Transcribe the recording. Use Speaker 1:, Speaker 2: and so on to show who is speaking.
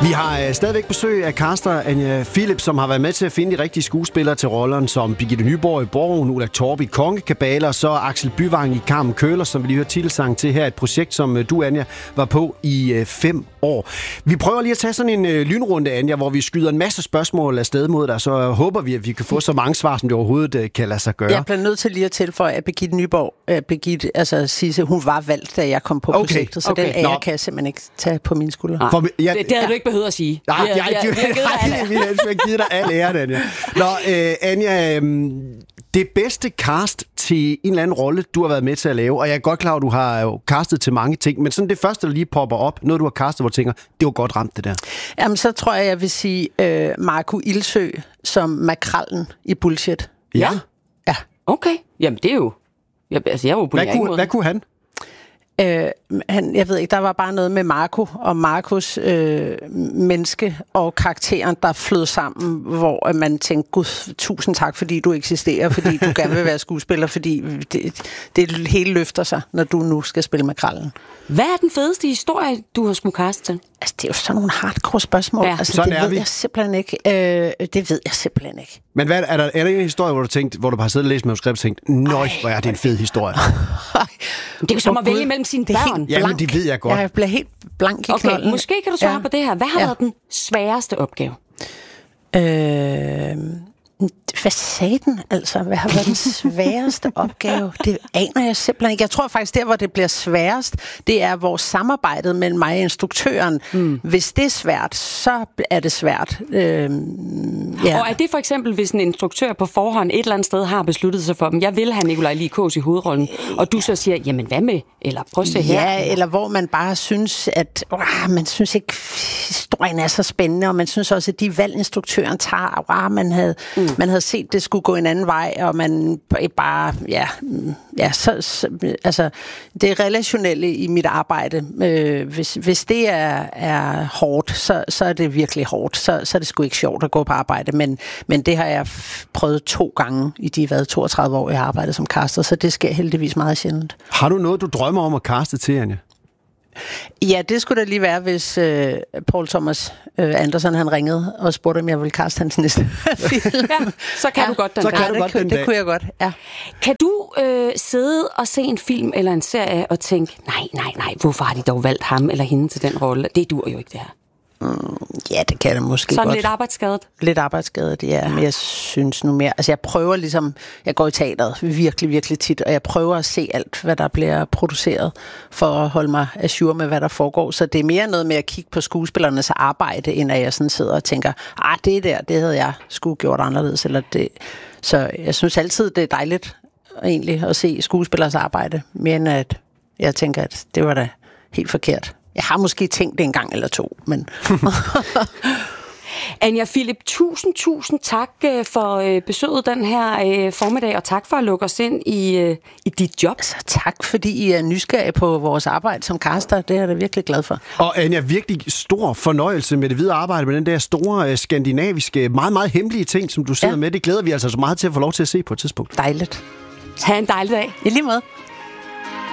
Speaker 1: Vi har stadigvæk besøg af caster Anja Philip, som har været med til at finde de rigtige skuespillere til rollerne, som Birgitte Nyborg i Borgen, Ulla Torp i Kongekabale, og så Axel Byvang i Carmen Køller, som vi lige hørte titelsang til her. Et projekt, som du, Anja, var på i 5 år. Vi prøver lige at tage sådan en lynrunde, Anja, hvor vi skyder en masse spørgsmål afsted mod dig, så håber vi, at vi kan få så mange svar, som det overhovedet kan lade sig gøre.
Speaker 2: Jeg bliver nødt til lige at tilføje, at Birgitte Nyborg, altså Sisse, hun var valgt, da jeg kom på projektet, så den ære kan jeg simpelthen ikke tage på mine skuldre.
Speaker 3: Det havde du ikke behøvet at sige.
Speaker 1: Nej, vi har givet dig al ære, Anja. Nå, Anja, det bedste cast til en eller anden rolle, du har været med til at lave, og jeg er godt klar, at du har jo castet til mange ting, men sådan det første, der lige popper op, noget du har castet, hvor du tænker, det var godt ramt, det der.
Speaker 2: Jamen, så tror jeg vil sige Marco Ilsø som makrallen i Bullshit.
Speaker 1: Ja?
Speaker 2: Ja.
Speaker 3: Okay. Jamen, det er jo... jeg var på
Speaker 1: Hvad kunne han?
Speaker 2: Jeg ved ikke, der var bare noget med Marco og Marcos menneske og karakteren, der flød sammen, hvor man tænkte, gud, tusind tak, fordi du eksisterer, fordi du gerne vil være skuespiller, fordi det hele løfter sig, når du nu skal spille makrallen.
Speaker 3: Hvad er den fedeste historie, du har skulle kaste til?
Speaker 2: Altså, det er jo sådan nogle hardcore spørgsmål.
Speaker 3: Ja.
Speaker 2: Altså, det ved jeg simpelthen ikke. Det ved jeg simpelthen ikke.
Speaker 1: Men er der en historie, hvor du bare siddet og læst manuskript og tænkt, nøj, hvor er det en fed historie?
Speaker 3: Det er jo som at vælge mellem sine børn.
Speaker 1: Ja, men det ved jeg godt.
Speaker 2: Jeg bliver helt blank i knolden.
Speaker 3: Måske kan du svare på det her. Hvad har været den sværeste opgave?
Speaker 2: Hvad sagde den altså? Hvad har været den sværeste opgave? Det aner jeg simpelthen ikke. Jeg tror faktisk, der hvor det bliver sværest, det er vores samarbejde mellem mig og instruktøren. Hvis det er svært, så er det svært. Ja.
Speaker 3: Og er det for eksempel, hvis en instruktør på forhånd et eller andet sted har besluttet sig for dem, jeg vil have Nikolaj Lie Kaas i hovedrollen, og du så siger, jamen hvad med? Eller prøv at se her.
Speaker 2: Ja, eller hvor man bare synes, at man synes ikke, historien er så spændende, og man synes også, at de valg, instruktøren tager, man havde set, det skulle gå en anden vej, og man bare, altså, det er relationelle i mit arbejde. Hvis det er hårdt, så er det virkelig hårdt. Så er det sgu ikke sjovt at gå på arbejde, men det har jeg prøvet 2 gange i de 32 år, jeg har arbejdet som caster, så det sker heldigvis meget sjældent.
Speaker 1: Har du noget, du drømmer om at caste til, Anja?
Speaker 2: Ja, det skulle da lige være, hvis Paul Thomas Andersen han ringede og spurgte, om jeg ville kaste hans næste film.
Speaker 3: Ja, så kan du godt den dag.
Speaker 2: Det kunne jeg godt, ja.
Speaker 3: Kan du sidde og se en film eller en serie og tænke, nej, hvorfor har de dog valgt ham eller hende til den rolle? Det dur jo ikke, det her.
Speaker 2: Ja, det kan det måske
Speaker 3: sådan
Speaker 2: godt.
Speaker 3: Lidt arbejdsskadet?
Speaker 2: Lidt arbejdsskadet, ja. Men jeg synes nu mere... Altså, jeg prøver ligesom... Jeg går i teateret virkelig, virkelig tit, og jeg prøver at se alt, hvad der bliver produceret, for at holde mig ajour med, hvad der foregår. Så det er mere noget med at kigge på skuespillernes arbejde, end at jeg sådan sidder og tænker, det havde jeg skulle gjort anderledes. Eller det. Så jeg synes altid, det er dejligt egentlig at se skuespillers arbejde, mere end at jeg tænker, at det var da helt forkert. Jeg har måske tænkt det en gang eller 2, men...
Speaker 3: Anja Philip, tusind tak for besøget den her formiddag, og tak for at lukke os ind i dit job.
Speaker 2: Altså, tak, fordi I er nysgerrige på vores arbejde som caster. Det er jeg da virkelig glad for.
Speaker 1: Og Anja, virkelig stor fornøjelse med det videre arbejde med den der store, skandinaviske, meget, meget hemmelige ting, som du sidder med. Det glæder vi altså så meget til at få lov til at se på et tidspunkt.
Speaker 2: Dejligt.
Speaker 3: Ha' en dejlig dag.
Speaker 2: I lige måde.